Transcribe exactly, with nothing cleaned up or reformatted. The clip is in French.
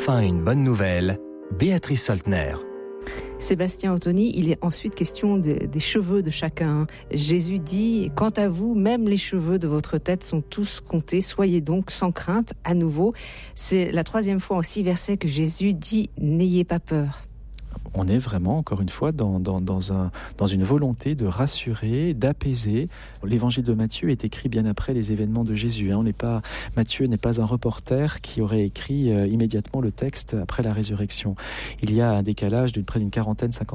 Enfin une bonne nouvelle, Béatrice Soltner. Sébastien Ottoni, il est ensuite question de, des cheveux de chacun. Jésus dit, quant à vous, même les cheveux de votre tête sont tous comptés, soyez donc sans crainte à nouveau. C'est la troisième fois en six versets que Jésus dit, n'ayez pas peur. On est vraiment, encore une fois, dans, dans, dans, un, dans une volonté de rassurer, d'apaiser. L'évangile de Matthieu est écrit bien après les événements de Jésus. Hein. On n'est pas, Matthieu n'est pas un reporter qui aurait écrit euh, immédiatement le texte après la résurrection. Il y a un décalage d'une près d'une quarantaine, cinquantaine